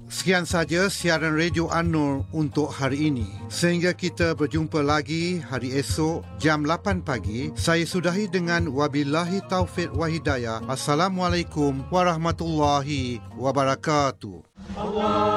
Sekian saja siaran Radio An-Nur untuk hari ini. Sehingga kita berjumpa lagi hari esok jam 8 pagi, saya sudahi dengan wabillahi taufiq wa hidayah. Assalamualaikum warahmatullahi wabarakatuh.